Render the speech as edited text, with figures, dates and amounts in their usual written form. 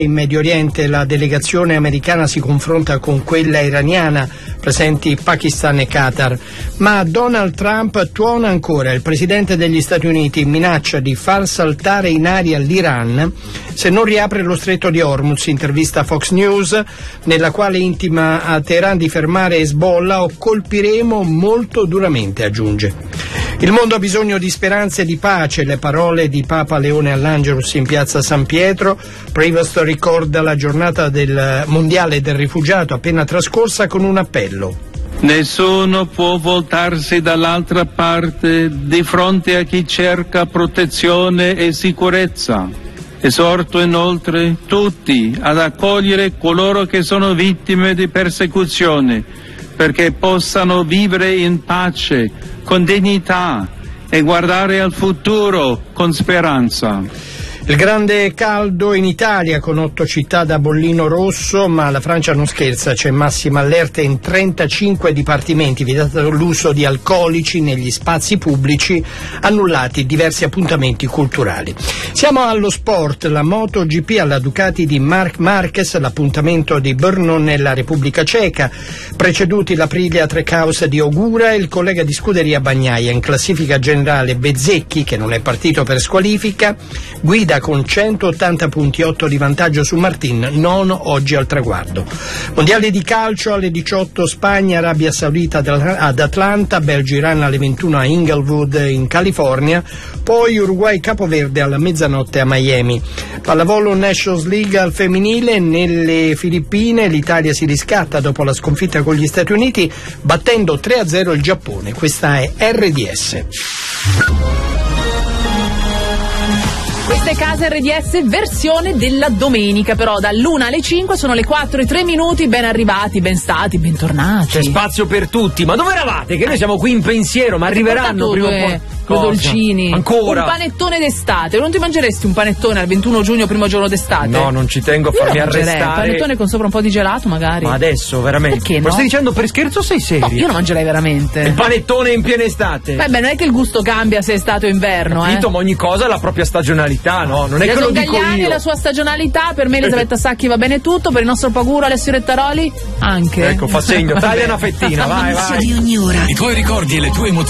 In Medio Oriente la delegazione americana si confronta con quella iraniana, presenti Pakistan e Qatar. Ma Donald Trump tuona ancora. Il presidente degli Stati Uniti minaccia di far saltare in aria l'Iran se non riapre lo stretto di Hormuz. Intervista a Fox News nella quale intima a Teheran di fermare Hezbollah o colpiremo molto duramente, aggiunge. Il mondo ha bisogno di speranza e di pace, le parole di Papa Leone all'Angelus in piazza San Pietro. Prevost ricorda la giornata del mondiale del rifugiato appena trascorsa con un appello. Nessuno può voltarsi dall'altra parte di fronte a chi cerca protezione e sicurezza. Esorto inoltre tutti ad accogliere coloro che sono vittime di persecuzione, perché possano vivere in pace, con dignità e guardare al futuro con speranza. Il grande caldo in Italia con 8 città da bollino rosso, ma la Francia non scherza, c'è massima allerta in 35 dipartimenti, vietato l'uso di alcolici negli spazi pubblici, annullati diversi appuntamenti culturali. Siamo allo sport, la MotoGP alla Ducati di Marc Marquez, l'appuntamento di Brno nella Repubblica Ceca, preceduti l'Aprilia Trecaus di Ogura e il collega di scuderia Bagnaia. In classifica generale Bezzecchi, che non è partito per squalifica, guida con 180 punti, 8 di vantaggio su Martin, nono oggi al traguardo. Mondiali di calcio alle 18 Spagna, Arabia Saudita ad Atlanta, Belgio-Iran alle 21 a Inglewood in California, poi Uruguay-Capoverde alla mezzanotte a Miami. Pallavolo Nations League al femminile, nelle Filippine l'Italia si riscatta dopo la sconfitta con gli Stati Uniti battendo 3-0 il Giappone. Questa è RDS. Queste case RDS versione della domenica, però dall'1 alle 5 sono le 4:03, ben arrivati, ben stati, bentornati. C'è spazio per tutti, ma dove eravate? Che noi siamo qui in pensiero, ma arriveranno prima o poi. Due dolcini. Ancora? Un panettone d'estate. Non ti mangeresti un panettone al 21 giugno, primo giorno d'estate? No, non ci tengo a farmi arrestare. Un panettone con sopra un po' di gelato magari. Ma adesso, veramente? Perché no? Lo stai dicendo per scherzo o sei serio? No, io lo mangerei veramente. Il panettone in piena estate. Beh, non è che il gusto cambia se è estate o inverno, Capito, ma ogni cosa ha la propria stagionalità, no? Non è che lo dico Gagliani io. e la sua stagionalità, per me Elisabetta Sacchi va bene tutto, per il nostro Paguro Alessio Rettaroli anche. Ecco, fa segno, taglia una fettina, vai. Di ogni ora. I tuoi ricordi e le tue emozioni